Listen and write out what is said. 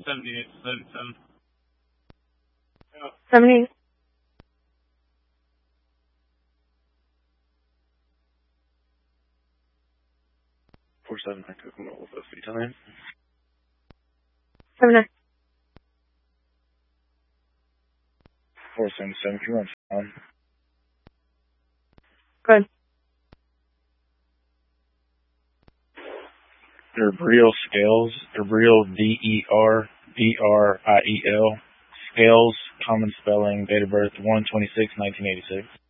78, 77. 78. Four seven nine Kokomo Alpha 3 time. 79. 477, can you run on? Good. Derbriel Scales, Derbriel DERBRIEL, Scales, common spelling, date of birth 1/26/1986.